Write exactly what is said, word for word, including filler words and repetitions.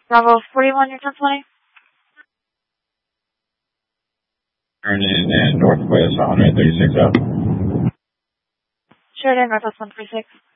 Bravo forty-one, your ten twenty. Turning in Northwest one thirty-six up. Sheridan, Northwest one thirty-six.